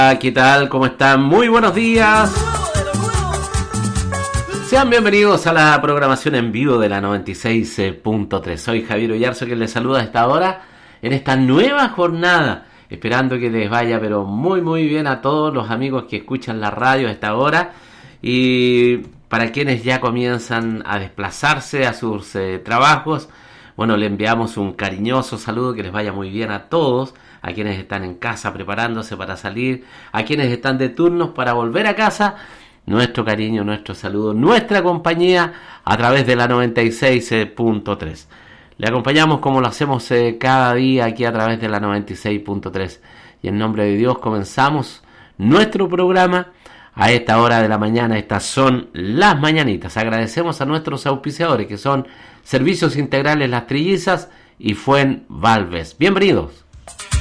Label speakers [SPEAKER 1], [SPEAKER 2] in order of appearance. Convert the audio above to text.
[SPEAKER 1] ¿Qué tal? ¿Cómo están? Muy buenos días. Sean bienvenidos a la programación en vivo de la 96.3. Soy Javier Ollarzo, quien les saluda a esta hora en esta nueva jornada. Esperando que les vaya pero muy bien a todos los amigos que escuchan la radio a esta hora. Y para quienes ya comienzan a desplazarse a sus trabajos, bueno, le enviamos un cariñoso saludo, que les vaya muy bien a todos. A quienes están en casa preparándose para salir, a quienes están de turnos para volver a casa, nuestro cariño, nuestro saludo, nuestra compañía a través de la 96.3. Le acompañamos como lo hacemos cada día aquí a través de la 96.3. Y en nombre de Dios comenzamos nuestro programa a esta hora de la mañana. Estas son las mañanitas. Agradecemos a nuestros auspiciadores, que son Servicios Integrales Las Trillizas y Fuen Valves. Bienvenidos.